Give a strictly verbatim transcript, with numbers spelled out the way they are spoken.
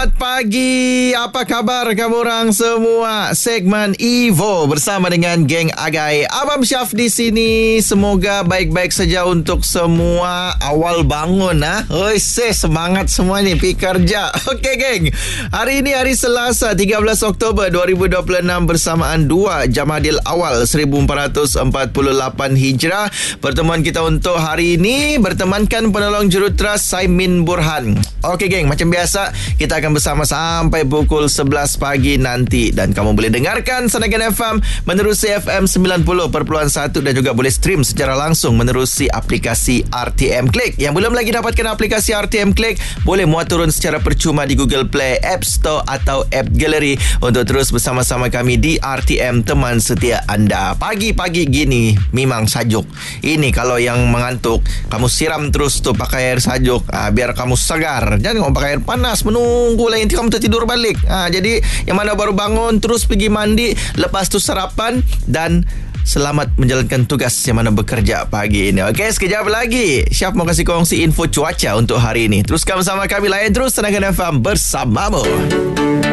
Selamat pagi. Apa khabar kamu orang semua? Segmen Evo bersama dengan geng Agai. Abang Syaf di sini. Semoga baik-baik saja untuk semua. Awal bangun ah. Oi, se semangat semua ni pergi kerja. Okey geng. Hari ini hari Selasa tiga belas Oktober dua ribu dua puluh enam bersamaan dua Jamadil Awal seribu empat ratus empat puluh lapan Hijrah. Pertemuan kita untuk hari ini bertemankan penolong juruteras Saimin Burhan. Okey geng, macam biasa kita akan bersama sampai pukul sebelas pagi nanti. Dan kamu boleh dengarkan Sanagan F M menerusi F M sembilan puluh perpuluhan satu dan juga boleh stream secara langsung menerusi aplikasi R T M Click. Yang belum lagi dapatkan aplikasi R T M Click, boleh muat turun secara percuma di Google Play, App Store atau App Gallery untuk terus bersama-sama kami di R T M, teman setia anda. Pagi-pagi gini memang sajuk. Ini kalau yang mengantuk, kamu siram terus tu pakai air sajuk, ha, biar kamu segar. Jangan kamu pakai air panas menunggu lah nanti kamu tertidur balik. Ha, jadi yang mana baru bangun terus pergi mandi, lepas tu sarapan dan selamat menjalankan tugas yang mana bekerja pagi ini. Okey, sekejap lagi Syaf mau kasih kongsi info cuaca untuk hari ini. Teruskan bersama kami, layan terus Sanagan F M bersamamu.